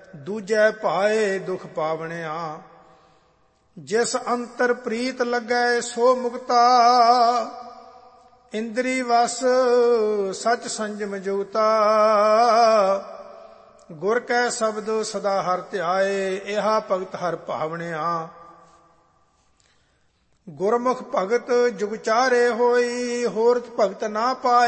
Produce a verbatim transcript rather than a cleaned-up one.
ਦੂਜੈ ਭਾਏ ਦੁਖ ਪਾਵਣਿਆ। ਜਿਸ ਅੰਤਰ ਪ੍ਰੀਤ ਲੱਗੈ ਸੋ ਮੁਕਤਾ, ਇੰਦਰੀ ਵਸ ਸਚ ਸੰਜਮ ਜੁਗਤਾ। ਗੁਰ ਕੈ ਸ਼ਬਦ ਸਦਾ ਹਰਿ ਧਿਆਏ, ਇਹਾ ਭਗਤ ਹਰਿ ਭਾਵਣਿਆ। ਗੁਰਮੁਖ ਭਗਤ ਜੁਗ ਚਾਰੇ ਹੋਈ, ਹੋਰਤ ਭਗਤ ਨਾ ਪਾਏ।